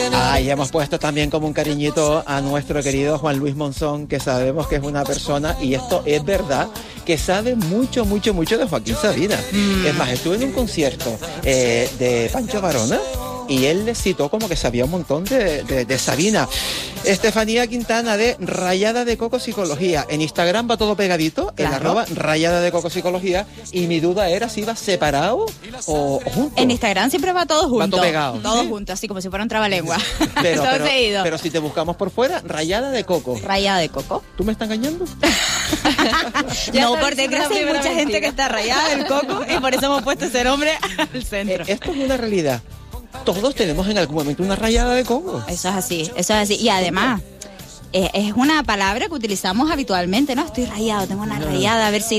Y hemos puesto también como un cariñito a nuestro querido Juan Luis Monzón, que sabemos que es una persona, y esto es verdad, que sabe mucho, mucho, mucho de Joaquín Sabina. Es más, estuve en un concierto de Pancho Varona y él le citó como que sabía un montón de Sabina. Estefanía Quintana, de Rayada de Coco Psicología. En Instagram va todo pegadito, claro. en @Rayada de Coco Psicología. Y mi duda era si iba separado o junto. En Instagram siempre va todo junto. Va todo pegado. Todo ¿sí? junto, así como si fuera un trabalengua. Pero si te buscamos por fuera, Rayada de Coco. Rayada de Coco. ¿Tú me estás engañando? No, por desgracia hay mucha gente que está rayada del coco y por eso hemos puesto ese nombre al centro. Esto es una realidad. Todos tenemos en algún momento una rayada de coco. Eso es así, eso es así. Y además, es una palabra que utilizamos habitualmente, ¿no? Estoy rayado, tengo una rayada, a ver si